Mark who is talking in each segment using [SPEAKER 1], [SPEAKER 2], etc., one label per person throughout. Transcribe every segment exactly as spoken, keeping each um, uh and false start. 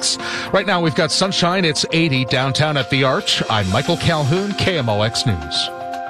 [SPEAKER 1] X. Right now we've got sunshine. It's eighty downtown at the Arch. I'm Michael Calhoun, K M O X News.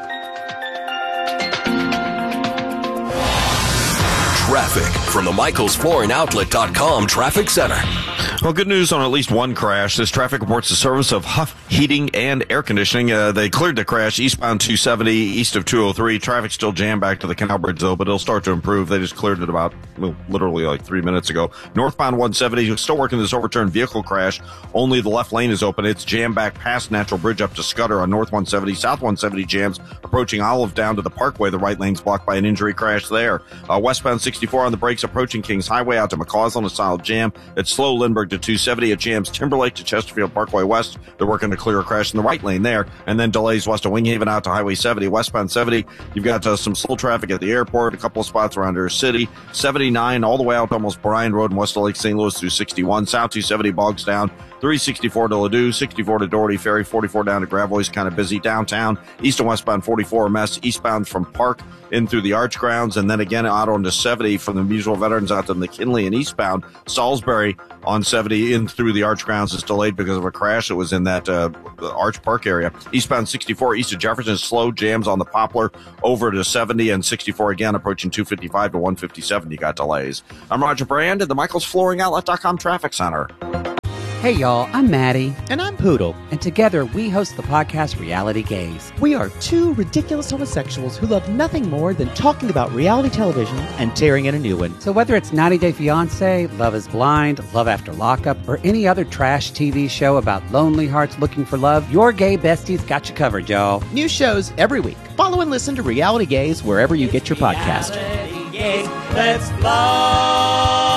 [SPEAKER 2] Traffic from the Michaels Flooring Outlet dot com Traffic Center.
[SPEAKER 3] Well, good news on at least one crash. This traffic reports the service of Huff Heating and Air Conditioning. Uh, they cleared the crash eastbound two seventy, east of two oh three. Traffic still jammed back to the Canal Bridge, though, but it'll start to improve. They just cleared it about, well, literally like three minutes ago. Northbound one seventy, still working this overturned vehicle crash. Only the left lane is open. It's jammed back past Natural Bridge up to Scudder on North one seventy. South one seventy jams approaching Olive down to the Parkway. The right lane's blocked by an injury crash there. Uh, westbound sixty-four on the brakes approaching Kings Highway out to McCausland, a solid jam. It's slow Lindbergh to two seventy. It jams Timberlake to Chesterfield Parkway West. They're working to clear a crash in the right lane there. And then delays west of Winghaven out to Highway seventy. Westbound seventy, you've got uh, some slow traffic at the airport, a couple of spots around our city. seventy-nine all the way out to almost Bryan Road in west of Lake Saint Louis through sixty-one. South two seventy bogs down. three sixty-four to Ladue, sixty-four to Doherty Ferry, forty-four down to Gravois, kind of busy downtown. East and westbound forty-four a mess. Eastbound from Park in through the Arch grounds, and then again out onto seventy from the Mutual Veterans out to McKinley and eastbound. Salisbury on seventy in through the Arch grounds is delayed because of a crash that was in that uh, Arch Park area. Eastbound sixty-four east of Jefferson, slow jams on the Poplar over to seventy, and sixty-four again approaching two fifty-five to one fifty-seven. You got delays. I'm Roger Brand at the Michaels Flooring Outlet dot com Traffic Center.
[SPEAKER 4] Hey y'all, I'm Maddie.
[SPEAKER 5] And I'm Poodle.
[SPEAKER 4] And together we host the podcast Reality Gaze.
[SPEAKER 5] We are two ridiculous homosexuals who love nothing more than talking about reality television and tearing in a new one.
[SPEAKER 4] So whether it's ninety day fiancé, Love is Blind, Love After Lockup, or any other trash T V show about lonely hearts looking for love, your gay besties got you covered, y'all.
[SPEAKER 5] New shows every week. Follow and listen to Reality Gaze wherever you get your podcast.
[SPEAKER 6] Reality Gaze, let's love.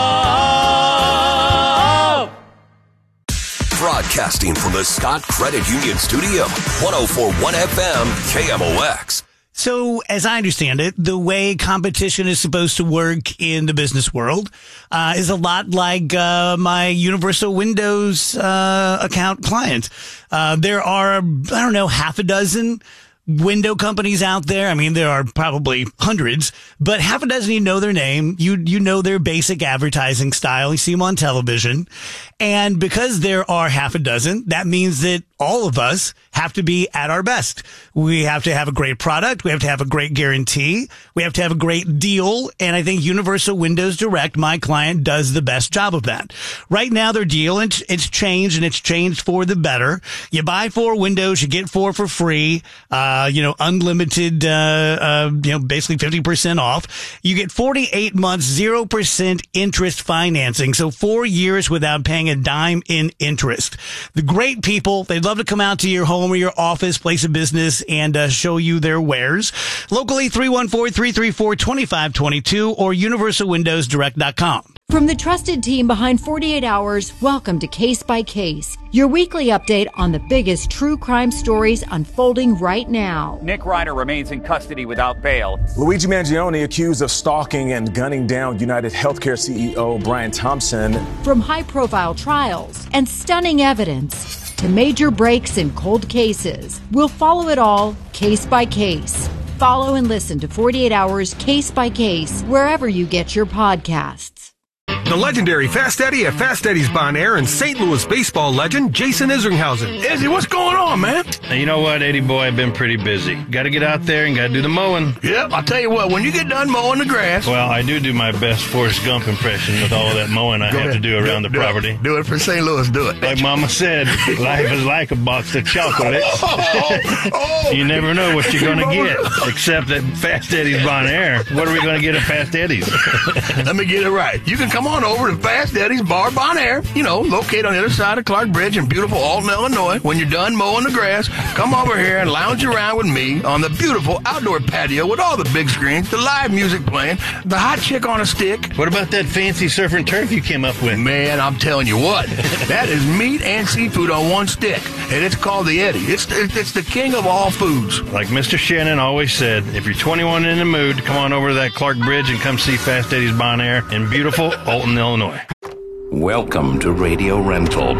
[SPEAKER 2] Broadcasting from the Scott Credit Union Studio, one oh four point one F M, K M O X.
[SPEAKER 7] So, as I understand it, the way competition is supposed to work in the business world uh, is a lot like uh, my Universal Windows uh, account client. Uh, there are, I don't know, half a dozen window companies out there. I mean, there are probably hundreds, but half a dozen, you know their name. You, you know their basic advertising style. You see them on television. And because there are half a dozen, that means that all of us have to be at our best. We have to have a great product. We have to have a great guarantee. We have to have a great deal. And I think Universal Windows Direct, my client, does the best job of that. Right now, their deal, it's, it's changed, and it's changed for the better. You buy four windows, you get four for free. Uh, you know, unlimited, uh, uh, you know, basically fifty percent off. You get forty-eight months, zero percent interest financing. So four years without paying a dime in interest. The great people, they'd love to come out to your home or your office, place of business, and uh, show you their wares. Locally, three one four, three three four, two five two two or universal windows direct dot com.
[SPEAKER 8] From the trusted team behind forty-eight hours, welcome to Case by Case, your weekly update on the biggest true crime stories unfolding right now.
[SPEAKER 9] Nick Ryder remains in custody without bail.
[SPEAKER 10] Luigi Mangione accused of stalking and gunning down United Healthcare C E O Brian Thompson.
[SPEAKER 8] From high-profile trials and stunning evidence to major breaks in cold cases, we'll follow it all case by case. Follow and listen to forty-eight hours Case by Case wherever you get your podcasts.
[SPEAKER 11] The legendary Fast Eddie at Fast Eddie's Bon Air and Saint Louis baseball legend Jason Isringhausen.
[SPEAKER 12] Eddie, what's going on, man?
[SPEAKER 13] Now, you know what, Eddie boy, I've been pretty busy. Got to get out there and got to do the mowing.
[SPEAKER 12] Yep, I'll tell you what, when you get done mowing the grass...
[SPEAKER 13] Well, I do do my best Forrest Gump impression with all that mowing I
[SPEAKER 12] Go
[SPEAKER 13] have
[SPEAKER 12] ahead.
[SPEAKER 13] to do around
[SPEAKER 12] do,
[SPEAKER 13] the
[SPEAKER 12] do
[SPEAKER 13] property.
[SPEAKER 12] It. Do it for Saint Louis, do it.
[SPEAKER 13] Like Mama said, life is like a box of chocolates.
[SPEAKER 12] Oh, oh,
[SPEAKER 13] you never know what you're going to get, except at Fast Eddie's Bon Air. What are we going to get at Fast Eddie's?
[SPEAKER 12] Let me get it right. You can come on over to Fast Eddie's Bar Bon Air, you know, located on the other side of Clark Bridge in beautiful Alton, Illinois. When you're done mowing the grass, come over here and lounge around with me on the beautiful outdoor patio with all the big screens, the live music playing, the hot chick on a stick.
[SPEAKER 13] What about that fancy surf and turf you came up with?
[SPEAKER 12] Man, I'm telling you what, that is meat and seafood on one stick, and it's called the Eddie. It's, it's the king of all foods.
[SPEAKER 13] Like Mister Shannon always said, if you're twenty-one in the mood, come on over to that Clark Bridge and come see Fast Eddie's Bon Air in beautiful Alton, Illinois.
[SPEAKER 14] Welcome to Radio Rental.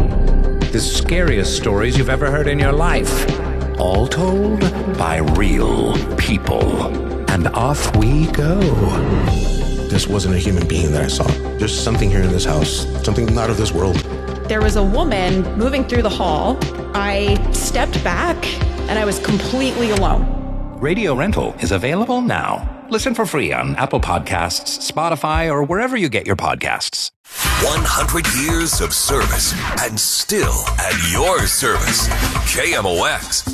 [SPEAKER 14] The scariest stories you've ever heard in your life. All told by real people. And off we go.
[SPEAKER 15] this wasn't a human being that I saw. There's something here in this house, something not of this world.
[SPEAKER 16] There was a woman moving through the hall. I stepped back and I was completely alone.
[SPEAKER 14] Radio Rental is available now. Listen for free on Apple Podcasts, Spotify, or wherever you get your podcasts.
[SPEAKER 2] one hundred years of service and still at your service. K M O X.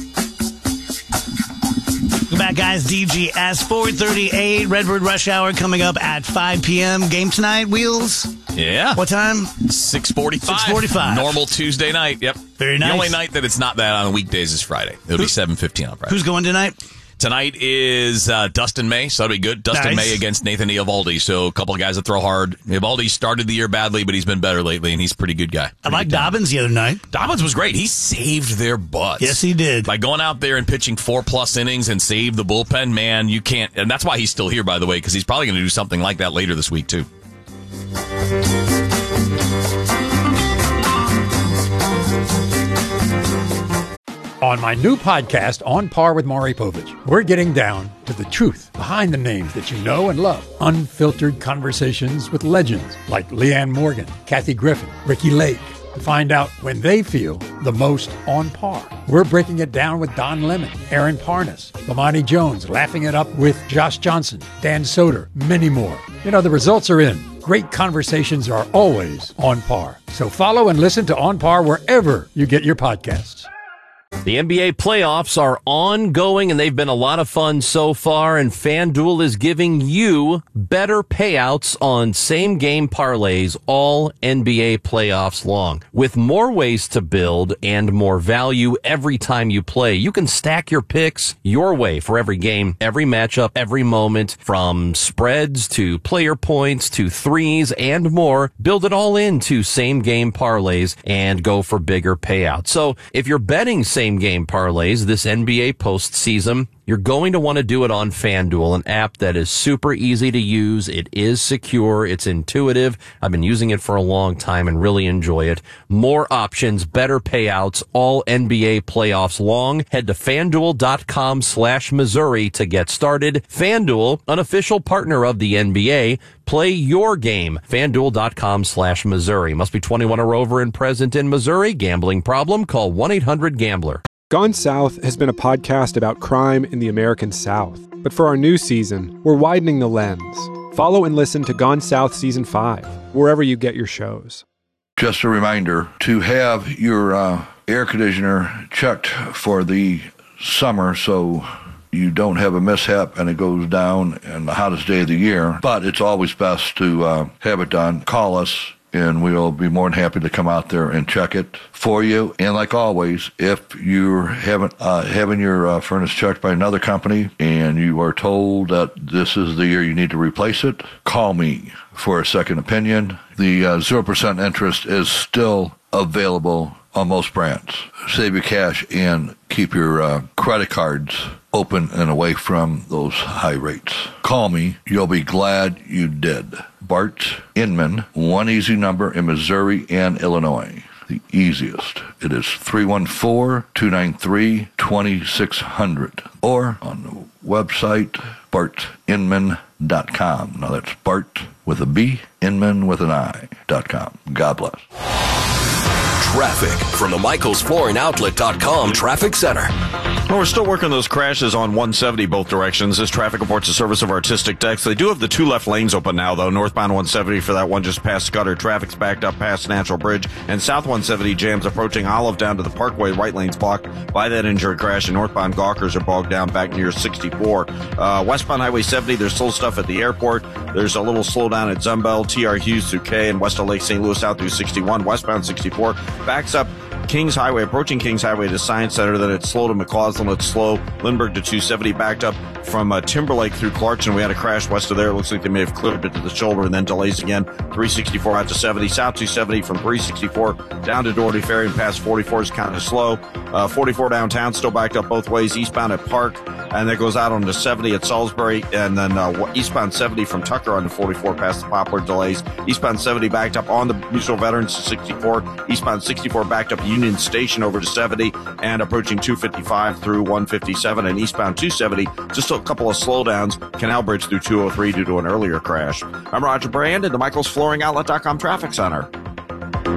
[SPEAKER 7] Welcome back, guys. D G S four thirty-eight. Redwood Rush Hour coming up at five p.m. Game tonight, Wheels?
[SPEAKER 17] Yeah.
[SPEAKER 7] What time?
[SPEAKER 17] six forty-five.
[SPEAKER 7] six forty-five.
[SPEAKER 17] Normal Tuesday night. Yep.
[SPEAKER 7] Very nice.
[SPEAKER 17] The only night that it's not that on weekdays is Friday. It'll
[SPEAKER 7] Who,
[SPEAKER 17] be seven fifteen on Friday.
[SPEAKER 7] Who's going tonight?
[SPEAKER 17] Tonight is uh, Dustin May, so that'll be good. Dustin
[SPEAKER 7] Nice.
[SPEAKER 17] May against Nathan Eovaldi. So a couple of guys that throw hard. Eovaldi started the year badly, but he's been better lately, and he's a pretty good guy.
[SPEAKER 7] I like Dobbins the other night.
[SPEAKER 17] Dobbins was great. He saved their butts.
[SPEAKER 7] Yes, he did.
[SPEAKER 17] By going out there and pitching four-plus innings and save the bullpen, man, you can't. And that's why he's still here, by the way, because he's probably going to do something like that later this week, too.
[SPEAKER 18] On my new podcast, On Par with Maury Povich, we're getting down to the truth behind the names that you know and love. Unfiltered conversations with legends like Leanne Morgan, Kathy Griffin, Ricky Lake. To find out when they feel the most on par. We're breaking it down with Don Lemon, Aaron Parnas, Lamani Jones, laughing it up with Josh Johnson, Dan Soder, many more. You know, the results are in. Great conversations are always on par. So follow and listen to On Par wherever you get your podcasts.
[SPEAKER 19] The N B A playoffs are ongoing, and they've been a lot of fun so far, and FanDuel is giving you better payouts on same-game parlays all N B A playoffs long. With more ways to build and more value every time you play, you can stack your picks your way for every game, every matchup, every moment, from spreads to player points to threes and more. Build it all into same-game parlays and go for bigger payouts. So if you're betting same game parlays this N B A postseason, you're going to want to do it on FanDuel, an app that is super easy to use. It is secure. It's intuitive. I've been using it for a long time and really enjoy it. More options, better payouts, all N B A playoffs long. Head to FanDuel.com slash Missouri to get started. FanDuel, an official partner of the N B A. Play your game. FanDuel.com slash Missouri. Must be twenty-one or over and present in Missouri. Gambling problem? Call one eight hundred gambler.
[SPEAKER 20] Gone South has been a podcast about crime in the American South. But for our new season, we're widening the lens. Follow and listen to Gone South Season five, wherever you get your shows.
[SPEAKER 21] Just a reminder to have your uh, air conditioner checked for the summer so you don't have a mishap and it goes down in the hottest day of the year. But it's always best to uh, have it done. Call us, and we'll be more than happy to come out there and check it for you. And like always, if you're having, uh, having your uh, furnace checked by another company and you are told that this is the year you need to replace it, call me for a second opinion. The uh, zero percent interest is still available on most brands. Save your cash and keep your uh, credit cards open and away from those high rates. Call me. You'll be glad you did. Bart Inman, one easy number in Missouri and Illinois. The easiest. It is three one four, two nine three, two six zero zero. Or on the website, bart inman dot com. Now that's Bart with a B, Inman with an I, dot com. God bless.
[SPEAKER 2] Traffic from the Michaels Flooring Outlet dot com Traffic Center.
[SPEAKER 3] Well, we're still working those crashes on one seventy both directions. This traffic reports the service of Artistic Decks. They do have the two left lanes open now, though. Northbound one seventy for that one just past Scudder. Traffic's backed up past Natural Bridge. And South one seventy jams approaching Olive down to the Parkway. Right lane's blocked by that injured crash. And northbound Gawkers are bogged down back near sixty-four. Uh, westbound Highway seventy, there's still stuff at the airport. There's a little slowdown at Zumbel, T R Hughes through K, and west of Lake Saint Louis out through sixty-one. Westbound sixty-four backs up Kings Highway, approaching Kings Highway to Science Center, then it's slow to McCausland, it's slow. Lindbergh to two seventy, backed up from uh, Timberlake through Clarkson. We had a crash west of there. It looks like they may have cleared it to the shoulder, and then delays again. three sixty-four out to seventy, South two seventy from three sixty-four down to Doherty Ferry and past forty-four is kind of slow. Uh, forty-four downtown still backed up both ways, eastbound at Park, and that goes out on to seventy at Salisbury, and then uh, eastbound seventy from Tucker on to forty-four past the Poplar delays. Eastbound seventy backed up on the Mutual Veterans to sixty-four, eastbound sixty-four backed up Union Union Station over to seventy and approaching two fifty-five through one fifty-seven, and eastbound two seventy. Just a couple of slowdowns. Canal Bridge through two oh three due to an earlier crash. I'm Roger Brand in the Michaels Flooring Outlet dot com Traffic Center.